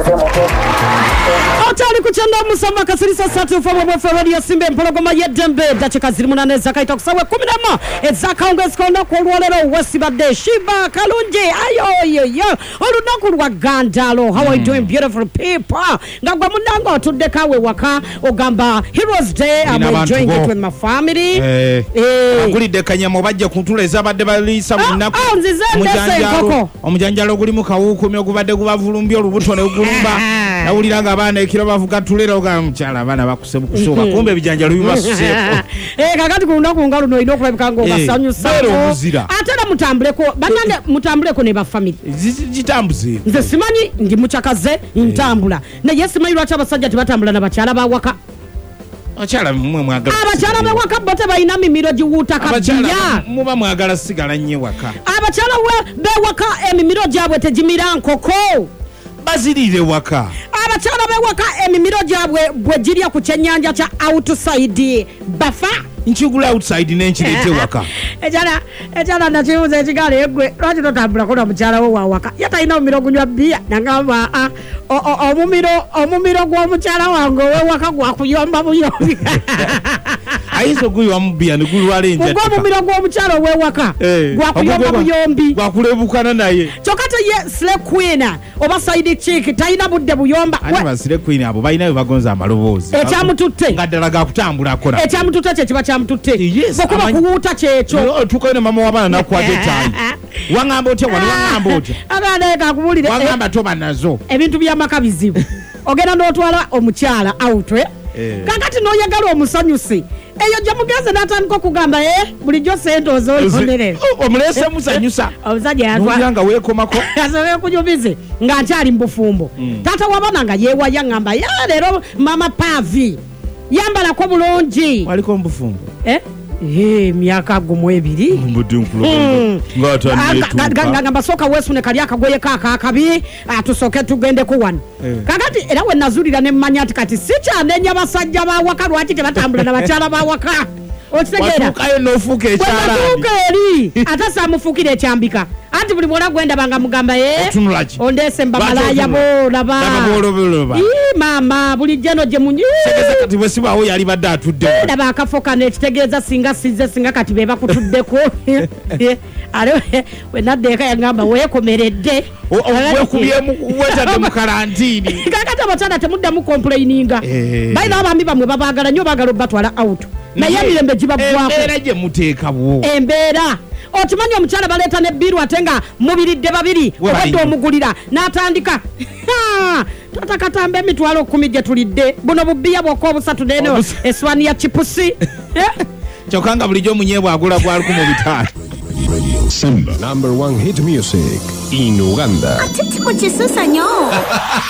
Atali kuchanda musamba kasirisa satu fama mweferodi ya simbe mpologoma yedembe dachika ziri munane zakaita kusawe 11 ezaka ungezikondo kulwalero wasibade shiba kalunji ayo olunaku lwa gandalo. How are you doing beautiful people? Ngagwa munango tudekawe waka ogamba Heroes Day. I'm enjoying it with my family. Akulide kanyamo bajje kuntuleza badde balisa munaku omujanjalo guli mu kawuku myogubadde gubavulumbi olubuto ne gulumba nawuliranga abaana ekiro bavuga tulero ga mchala abaana bakuse bukusoba kumbe bijanjalo bibasuseko kakati kunaku ngalo no ino kulabika ngo basanyu sabo atera mutambuleko banane mutambuleko ne ba family zitambuze nze simanyi ndi muchakaze ntambula ne yesimayirwa cyabasajja tibatambula na bachala bawaka achala mmwe mwagala abachala bawaka bote bayina mimiro giwuta kabya muba mwagala sigala nnye waka abachala bewaka emimiro gyabwe tejimira nkoko bazirire waka abachala bewaka emimiro gyabwe bwe jirya ku kyenyanja kya outside bafa nchigula outside nenchirete waka ejala nachiuze chigale egwe lwaki totambula kona muchala wo wawaka yata ina omumiro gunywa bia nangamba omumiro gwa muchala wango we waka gwa kuyomba buyombi aizo guywa mbia ni gulwale nje gwa omumiro gwa muchala we waka gwa kuyomba buyombi gwa kulebukana naye chokata ye slay queen oba side chick taina budde buyomba ani ba slay queen abo bayina bagonza amalobozi ekyamututte ngaddala ga kutambula akora ekyamututte kye kiba kyamututte okuba kuwuuta kyekyo tukone mama wabana nakwate tayi wangamba otya wano wangamba otya abaana kakubulire wangamba toba nazo ebintu byamaka bizibu ogenda n'otwala omukyala outwe kakati n'oyagala omusanyusi eyo gyemugenze n'atandika okugamba bulijjo sente ozooyonere omulese musanyusa omusajja yatwanga weekomako asoboye kunyumize nga nkyali mu bufumbo taata wabana nga yeewaya ngamba leero mama Pavi yambalako bulungi waliko mu bufumbo myaka gumu ebiri ngamba soka wesune kali akagoye akabi atusoke tugende ku wano kakati era we nazulira ne mmanya ati kati sikyanenya basajja bawaka lwaki tebatambula na bakyala bawaka okitegeera eri ate saamufukira ekyambika anti buli bwona gwenda banga mugamba ondese mbamalaya bolaba mama buli jeno gye kati bwesibawo yali badde atudde ndaba akafo kano ekitegeeza singa sizze singa kati be bakutuddeko ale wenaddeeka yangamba weekomeredde wekubyemu wetadde mu karantiini kakati abakyala temuddamu complaininga balina abambi bamwe babaagala nnyo baagala obatwala out naye emirembe gibaggwako embeera gye muteekabwo embeera okimanyi omukyala baleeta ne biru ate nga mubiridde babiri obadde omugulira n'atandika tatakatambe emitwalo 10 gye tulidde buno bubiya bwokka obusatu neno eswani ya chipusi kyokka nga bulijjo omunyeebwa agula gwaluku mu bitaano Simba, #1 hit music in Uganda. Ati tipo Jesus, señor.